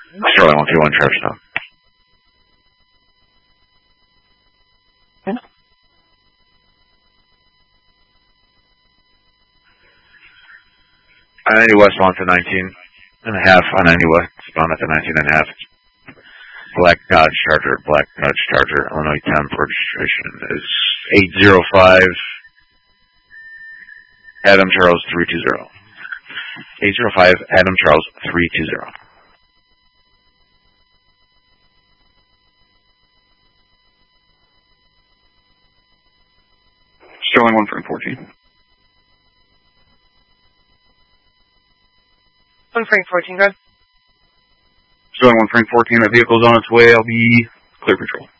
Sterling 131, Traverse Stone. I-90 westbound to 19 and a half. I-90 westbound at the 19 and a half. Black Dodge Charger, Illinois temp registration is 805 Adam Charles 320. 805 Adam Charles 320. Sterling 1 frame 14. 1 frame 14, go. Sterling 1 frame 14, that vehicle's on its way. I'll be clear patrol.